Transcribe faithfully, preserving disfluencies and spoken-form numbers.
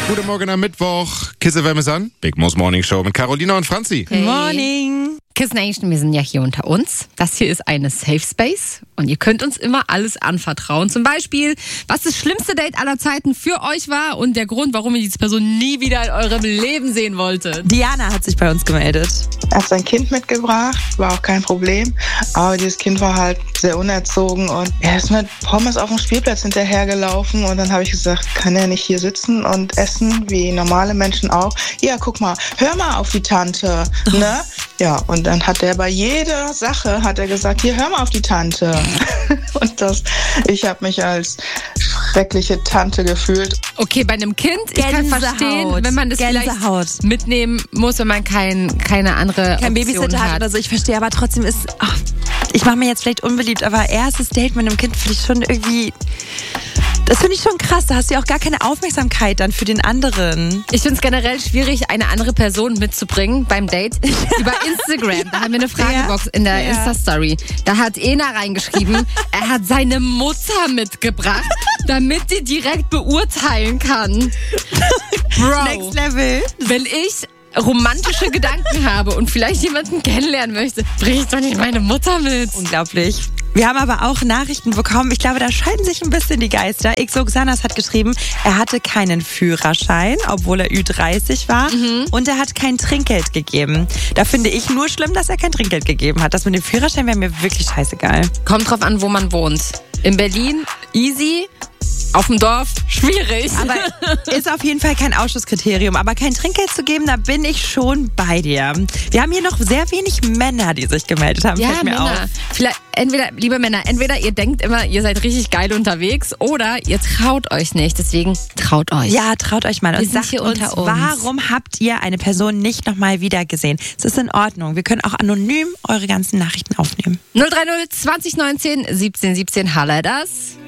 Guten Morgen am Mittwoch. Kiss F M ist an. Big Mo's Morning Show mit Carolina und Franzi. Good morning. Kiss Nation, wir sind ja hier unter uns. Das hier ist eine Safe Space und ihr könnt uns immer alles anvertrauen. Zum Beispiel, was das schlimmste Date aller Zeiten für euch war und der Grund, warum ihr diese Person nie wieder in eurem Leben sehen wolltet. Diana hat sich bei uns gemeldet. Er hat sein Kind mitgebracht, war auch kein Problem. Aber dieses Kind war halt sehr unerzogen und er ist mit Pommes auf dem Spielplatz hinterhergelaufen. Und dann habe ich gesagt, kann er nicht hier sitzen und essen, wie normale Menschen auch? Ja, guck mal, hör mal auf die Tante, ne? Ja, und dann hat er bei jeder Sache, hat er gesagt, hier, hör mal auf die Tante. Und das, ich habe mich als schreckliche Tante gefühlt. Okay, bei einem Kind, ich kann verstehen, wenn man das Gänsehaut. vielleicht mitnehmen muss, wenn man kein, keine andere Kein Option Babysitter hat hat. oder so. Ich verstehe, aber trotzdem ist... Ach, ich mache mir jetzt vielleicht unbeliebt, aber erstes Date mit einem Kind finde ich schon irgendwie... Das finde ich schon krass. Da hast du ja auch gar keine Aufmerksamkeit dann für den anderen. Ich finde es generell schwierig, eine andere Person mitzubringen beim Date. Über Instagram, da haben wir eine Fragebox in der Ja. Insta-Story. Da hat Ena reingeschrieben, er hat seine Mutter mitgebracht, damit die direkt beurteilen kann. Bro, Next Level. wenn ich romantische Gedanken habe und vielleicht jemanden kennenlernen möchte, bringe ich doch nicht meine Mutter mit. Unglaublich. Wir haben aber auch Nachrichten bekommen. Ich glaube, da scheiden sich ein bisschen die Geister. Xoxanas hat geschrieben, er hatte keinen Führerschein, obwohl er Ü dreißig war. Mhm. Und er hat kein Trinkgeld gegeben. Da finde ich nur schlimm, dass er kein Trinkgeld gegeben hat. Das mit dem Führerschein wäre mir wirklich scheißegal. Kommt drauf an, wo man wohnt. In Berlin, easy. Auf dem Dorf, schwierig. Aber ist auf jeden Fall kein Ausschlusskriterium. Aber kein Trinkgeld zu geben, da bin ich schon bei dir. Wir haben hier noch sehr wenig Männer, die sich gemeldet haben. Ja, Fällt mir Männer. auf. Vielleicht, entweder, liebe Männer, entweder ihr denkt immer, ihr seid richtig geil unterwegs oder ihr traut euch nicht. Deswegen traut euch. Ja, traut euch mal Wir und sind sagt hier uns, unter uns. warum habt ihr eine Person nicht nochmal wieder gesehen? Es ist in Ordnung. Wir können auch anonym eure ganzen Nachrichten aufnehmen. null drei null zwanzig neunzehn siebzehn siebzehn, holla das.